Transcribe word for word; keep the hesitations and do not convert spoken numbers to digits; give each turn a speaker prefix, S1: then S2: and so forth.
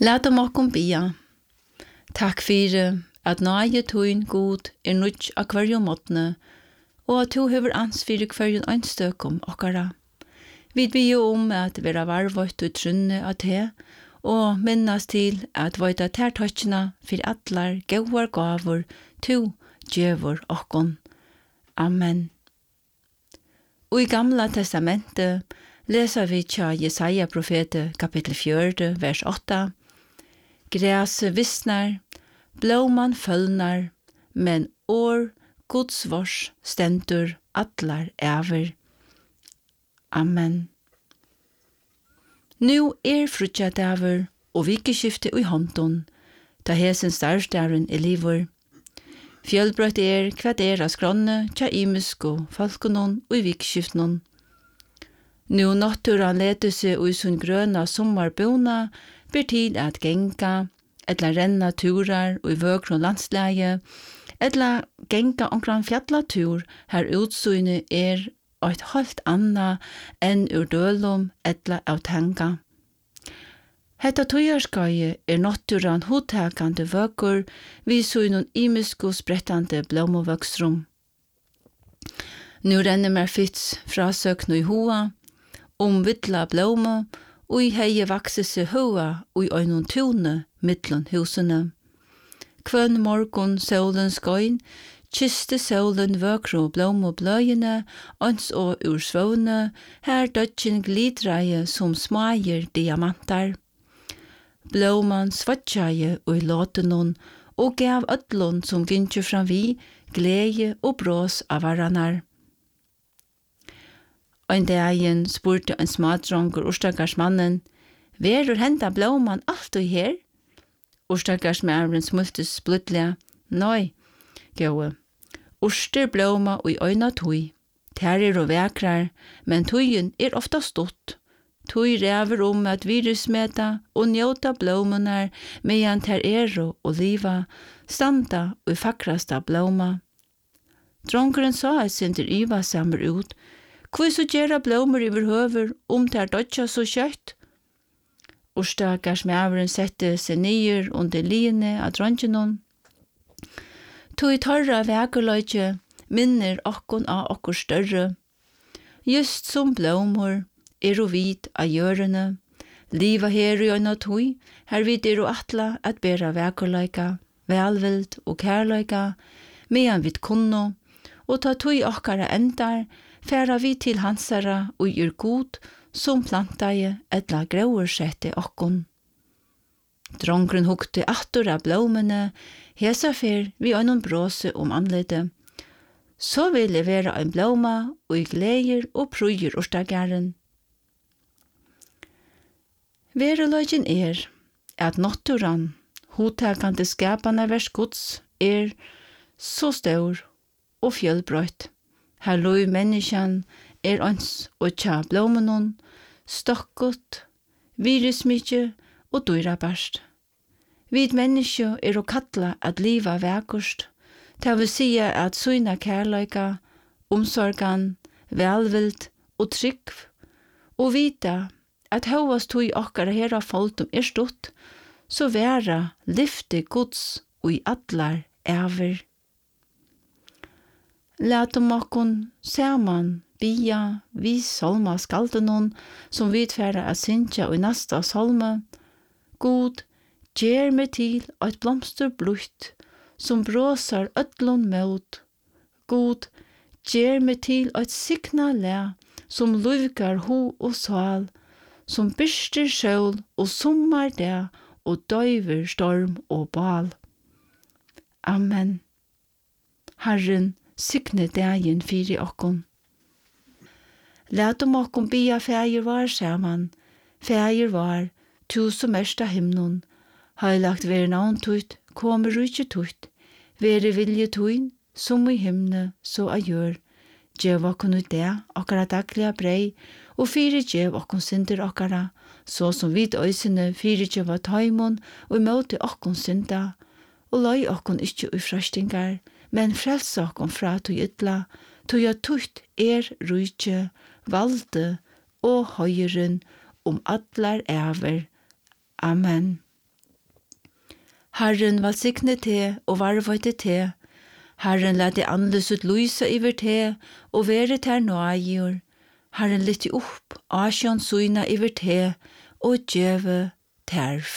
S1: Lat om okkom bia. Takk fyrir at nøye tøyn god er nødt av hverju måtne, og at du hever ans fyrir hverjun øynstøkum okkara. Vi bier om at vera varvøyt og trunne av te, og minnas til at vøyta tertøtjena fyrir atlar gauar gavur tu djevur okkon. Amen. Og i Gamla testamentet leser vi tja Jesaja profete kapittel fjørde, vers åtta. Græset vissnar, blåman følnar, men år Guds vors stendur atlar æver. Amen. Nu er frutja daver og vikeskifte i håndon, ta hesen starstaren i livor. Fjølbrøtt er hva er av skronne, tja imusko, falkonon og i vikeskiftenon. Nu naturen leder seg i sin grøna sommarbona, ber til at genga, etla renna turar og i vøkron landsleie, etla genga omkran fjallatur, her utsyne er eit halvt anna enn ur dølum etla av tanga. Hetta tøyarskaie er naturen hodtakande vøkur, vi synon imisku sprettande blommovøksrum. Nu renner mer fits fra søkno i hoa, om vittla blommo, og i heie vakse seg hoa og i øynon tune mittlun husene. Kvønn morgon solen skøyn, kiste solen vøkro blom og bløyene, ans og ur svåne, her dødjen glidreie som smager diamantar. Blåman svartjeie og i låtenon, og gav ødlon som gynkje fram vi, glede og brås av varanar. Ein dagen spurte en smadronker ostagarsmannen, «Verur henda blåman alt og her?» Ostagarsmæren smultes blodlega, «Nei, gåe, oster blåma og i øyna tøy. Ter er og vekrar, men tøyen er ofta stått. Tøy ræver om at virusmeta og njóta blåmunar medan ter er og liva, standa og i fakrasta blåma. Dronkeren sa et sinter iva samar ut, «Hvor så gjerra blåmer iver høver om ter dødja så kjøtt?» Ostagarsmæren sette seg nyer under liene av dronjenon. Tøy torra vekerløyke minner okkon av okkur større. Just som blåmor er og vit av gjørene. Liva her i øyna tøy, her vid er og atla at bera vekerløyka, velvild og kærløyka, medan vid kunno, og ta tøy okkara endar, færa vi til hansara og gjør god, som plantaie etla grauersette okkon. Drongren hukte attor av blåmene, hesa fer vi øynon bråse om anlete. Så vil jeg være en blåma, og i gleier og prøyer ostagaren. Vereløgjen er at naturen, hodtakande skapane vers gods, er så stor og fjellbrøyt. Her lov menneskjan er ans og tja blåmenon, stokkot, virusmykje og dyrabarst. Vid menneskje er å kalla at liva vekost, til vi sier at syna kærløyka, omsorgan, velvild og trygg, og vita at høyast tog okkara her av foltum er stått, så vera lyfte gods og i atlar æver. Lat om okkon saman bia vi solma skaldenon som vidfæra a sintja og i nasta solme. God, gjer meg til eit blomster blutt som bråsar ødlon mot. God, gjer meg til eit signa le som luvgar ho og sval, som byrster sjøl og sommar det og døyver storm og bal. Amen. Herren, signe dagen fyri okkon. Lat om okkon bia fægir var saman, fægir var, tu som erst av himnon, heilagt ver navn tutt, kommer rujtje tutt, vere vilje tuin, som i himne, så a gjør. Gjev okkon ut det, okkara daglige brei, og fyri gjev okkon synder okkara, så som vid øysene fyri gjev av taimon, og imøte okkon synda, og løy okkon ikkje ui frastingar, men frels okkon fra to ytla, to ja tutt er rujtje, valde og høyren om atlar æver. Amen. Herren valsigne te og varvøyte te. Herren lette andes ut lysa iver te og være ter nøyjur. Herren lytte opp asjon suina iver te og djeve ter